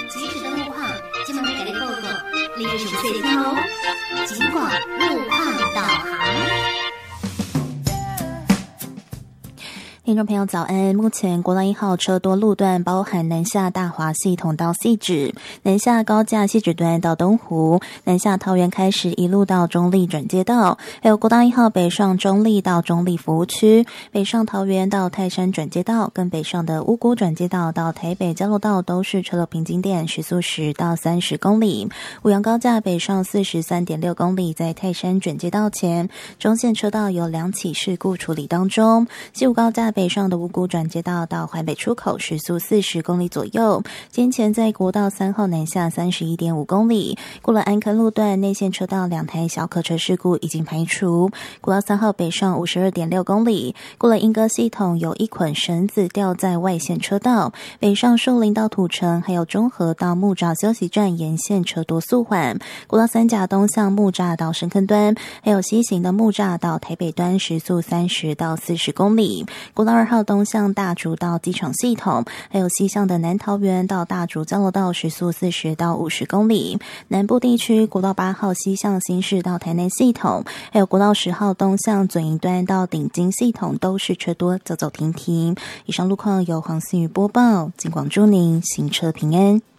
即时的路况，今晚给你报告，你有什么细听哦？尽管路况导航。听众朋友早安，目前国道1号车多路段包含南下大华系统到汐止，南下高架汐止段到东湖，南下桃园开始一路到中立转接道，还有国道1号北上中立到中立服务区，北上桃园到泰山转接道，跟北上的五股转接道到台北交流道都是车流平均点时速10到30公里。五杨高架北上43.6公里，在泰山转接道前，中线车道有2起事故处理当中。西武高架北上的五股转接道到环北出口时速40公里左右，先前在国道3号南下31.5公里。过了安坑路段内线车道2台小客车事故已经排除。国道3号北上52.6公里，过了莺歌系统有一捆绳子吊在外线车道，北上树林到土城还有中和到木栅休息站沿线车多速缓。国道3甲东向木栅到深坑端，还有西行的木栅到台北端时速30到40公里。国道2号东向大竹到机场系统，还有西向的南桃园到大竹交流道时速40到50公里。南部地区国道8号西向新市到台南系统，还有国道10号东向左营端到顶金系统都是车多，走走停停。以上路况由黄思雨播报，尽管祝您行车平安。